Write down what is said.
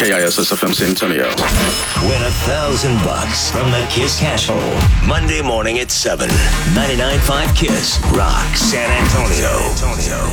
KISS-FM San Antonio. Win $1,000 from the Kiss Cash Hole. Monday morning at 7. 99.5 Kiss Rock San Antonio.